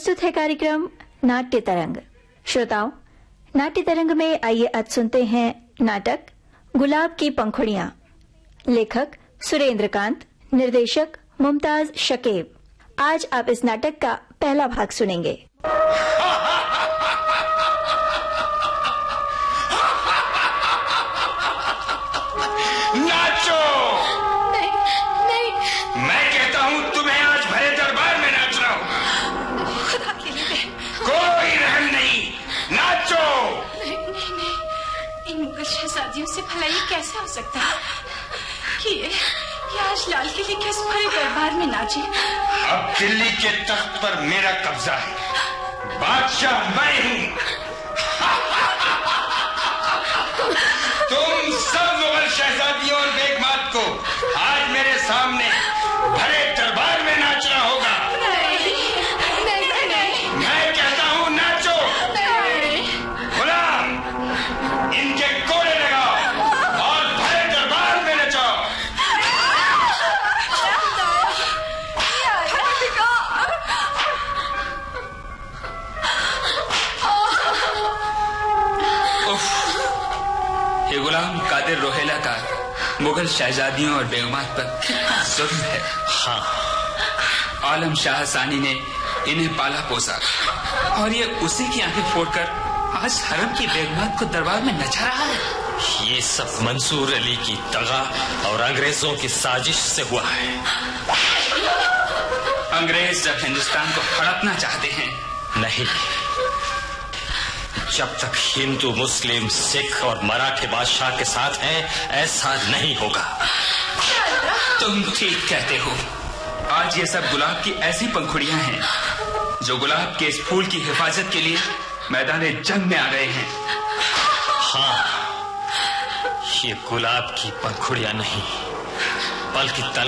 प्रस्तुत है कार्यक्रम नाट्य तरंग। श्रोताओं, नाट्य तरंग में आइए आज सुनते हैं नाटक गुलाब की पंखुड़ियां। लेखक सुरेंद्रकांत, निर्देशक मुमताज शकीब। आज आप इस नाटक का पहला भाग सुनेंगे। नाचो! नहीं। मैं कहता हूँ तुम्हें आज भरे दरबार में नाचना होगा। खुदा के लिए कोई रहम नहीं, नाचो! नहीं। इन मुगल शहजादियों से भला ये कैसे हो सकता है कि ये आज लाल किले के इस भरे दरबार में नाचे? अब दिल्ली के तख्त पर मेरा कब्जा है, बादशाह मैं हूँ। तुम सब मुगल शहजादियों और बेगमात को आज मेरे सामने भरे दरबार में नाचना होगा। नहीं। मैं कहता हूँ नाचो। गुलाम, इनके कोड़े लगाओ और भरे दरबार में नचाओ। ये गुलाम कादिर रोहेला का मुगल शहजादियों और बेगमात पर कितना जुल्म है। हाँ, आलम शाह सानी ने इन्हें पाला पोसा और ये उसी की आंखें फोड़कर आज हरम की बेगमात को दरबार में नचा रहा है। ये सब मंसूर अली की दगा और अंग्रेजों की साजिश से हुआ है। अंग्रेज जब हिंदुस्तान को हड़पना चाहते हैं, नहीं, जब तक हिंदू, मुस्लिम, सिख और मराठे बादशाह के साथ हैं, ऐसा नहीं होगा। तुम ठीक कहते हो। आज ये सब गुलाब की ऐसी पंखुड़ियां हैं जो गुलाब के इस फूल की हिफाजत के लिए मैदान जंग में आ गए हैं। हाँ, ये गुलाब की पंखुड़ियां नहीं बल्कि